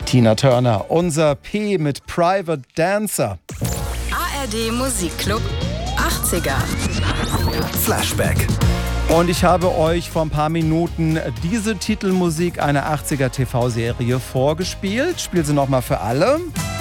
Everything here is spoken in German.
Tina Turner, unser P mit Private Dancer. ARD Musikclub 80er. Flashback. Und ich habe euch vor ein paar Minuten diese Titelmusik einer 80er TV-Serie vorgespielt. Spiel sie nochmal für alle.